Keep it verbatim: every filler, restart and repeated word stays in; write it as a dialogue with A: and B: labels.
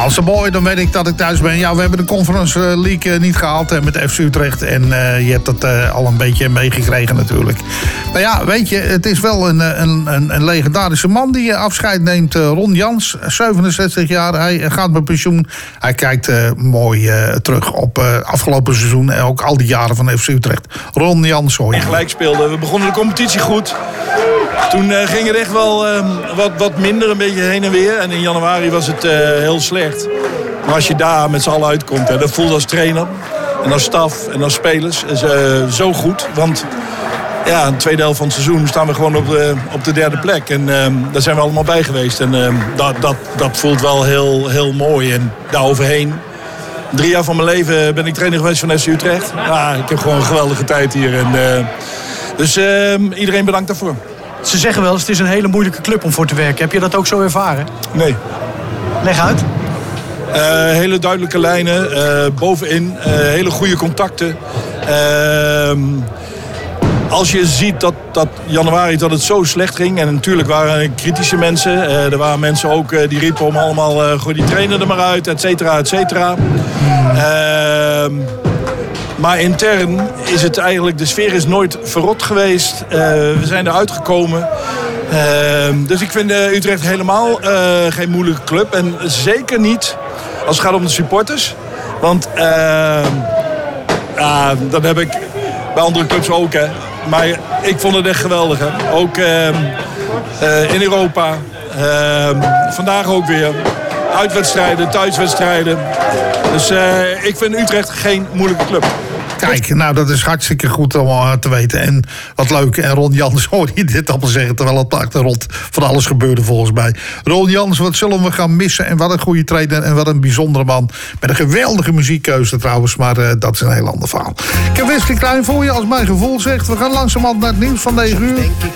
A: Als ze mooi, dan weet ik dat ik thuis ben. Ja, we hebben de Conference League niet gehaald hè, met F C Utrecht. En uh, je hebt dat uh, al een beetje meegekregen natuurlijk. Maar ja, weet je, het is wel een, een, een, een legendarische man die afscheid neemt. Ron Jans, zevenenzestig jaar. Hij gaat met pensioen. Hij kijkt uh, mooi uh, terug op uh, afgelopen seizoen. En ook al die jaren van F C Utrecht. Ron Jans, hoor je.
B: En gelijk speelden. We begonnen de competitie goed. Toen uh, ging het echt wel uh, wat, wat minder, een beetje heen en weer. En in januari was het uh, heel slecht. Maar als je daar met z'n allen uitkomt, hè, dat voelt als trainer en als staf en als spelers is, uh, zo goed. Want ja, in de tweede helft van het seizoen staan we gewoon op de, op de derde plek. En uh, daar zijn we allemaal bij geweest. En uh, dat, dat, dat voelt wel heel, heel mooi. En daaroverheen, drie jaar van mijn leven ben ik trainer geweest van F C Utrecht. Ja, ik heb gewoon een geweldige tijd hier. En, uh, dus uh, iedereen bedankt daarvoor.
C: Ze zeggen wel eens, het is een hele moeilijke club om voor te werken. Heb je dat ook zo ervaren?
B: Nee.
C: Leg uit.
B: Uh, hele duidelijke lijnen, uh, bovenin, uh, hele goede contacten. Uh, als je ziet dat, dat januari dat het zo slecht ging... en natuurlijk waren er kritische mensen. Uh, er waren mensen ook uh, die riepen om allemaal... Uh, gooi die trainer er maar uit, et cetera, et cetera. Uh, maar intern is het eigenlijk... de sfeer is nooit verrot geweest. Uh, we zijn eruit gekomen... Uh, dus ik vind uh, Utrecht helemaal uh, geen moeilijke club. En zeker niet als het gaat om de supporters. Want uh, uh, dat heb ik bij andere clubs ook. Hè. Maar ik vond het echt geweldig. Hè. Ook uh, uh, in Europa. Uh, vandaag ook weer. Uitwedstrijden, thuiswedstrijden. Dus uh, ik vind Utrecht geen moeilijke club.
A: Kijk, nou dat is hartstikke goed om uh, te weten. En wat leuk. En Ron Jans hoor je dit allemaal zeggen... terwijl het achtergrond van alles gebeurde volgens mij. Ron Jans, wat zullen we gaan missen? En wat een goede trainer en wat een bijzondere man. Met een geweldige muziekkeuze trouwens. Maar uh, dat is een heel ander verhaal. Ik heb Wesley Klein voor je als mijn gevoel zegt. We gaan langzamerhand naar het nieuws van negen uur.